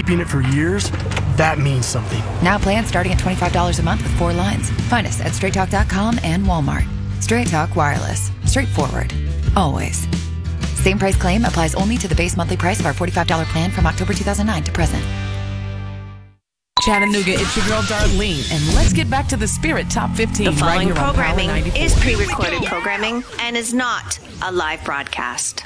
keeping it for years, that means something. Now plans starting at $25 a month with 4 lines. Find us at straighttalk.com and Walmart. Straight Talk Wireless. Straightforward. Always. Same price claim applies only to the base monthly price of our $45 plan from October 2009 to present. Chattanooga, it's your girl Darlene, and let's get back to the Spirit Top 15. The following right here on Power programming 94. is pre-recorded programming and is not a live broadcast.